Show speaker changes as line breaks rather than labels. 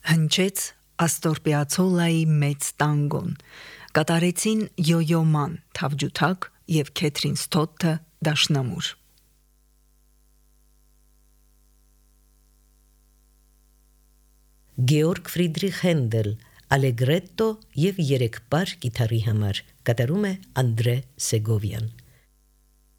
Հնչեց Աստոր Պիացոլայի մեծ տանգոն, կատարեցին Յո-Յո Ման թավջութակ և Քեթրին Սթոթը դաշնամուր։
Գեորգ Ֆրիդրիխ Հենդել, Ալեգրետտո և երեք պար կիթառի համար, կատարում է Անդրե Սեգովյան։